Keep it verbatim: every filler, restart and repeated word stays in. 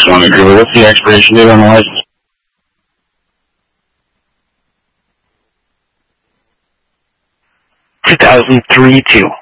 six one agree. What's the expiration date on the license? two thousand three two.